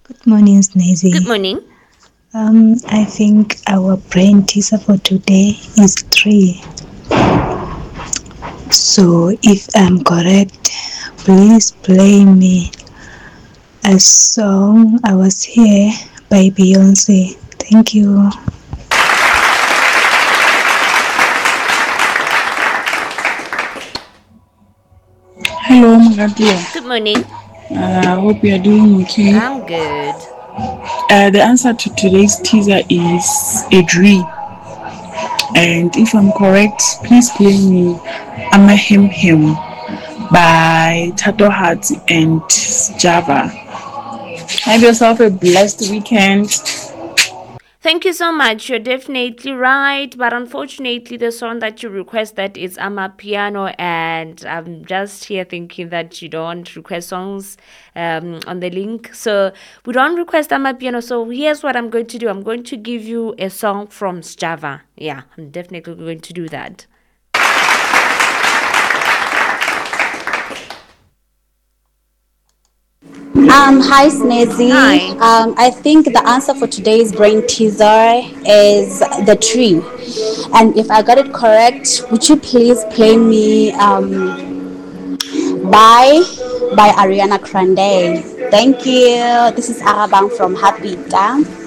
Good morning, Good Snazzy. morning. I think our brain teaser for today is tree. So, if I'm correct, please play me a song I Was Here by Beyonce. Thank you. Hello, Magadia. Good morning. I hope you are doing okay. I'm good. The answer to today's teaser is a dream. And if I'm correct, please play me I'm Him Him by Tato Hat and Java. Have yourself a blessed weekend. Thank you so much. You're definitely right, but unfortunately, the song that you requested is Amapiano, and I'm just here thinking that you don't request songs on the link. So we don't request Amapiano. So here's what I'm going to do. I'm going to give you a song from Java. Yeah, I'm definitely going to do that. Hi Snazzy. Hi. I think the answer for today's brain teaser is the tree. And if I got it correct, would you please play me by Ariana Grande? Thank you. This is Arabang from Happy Town.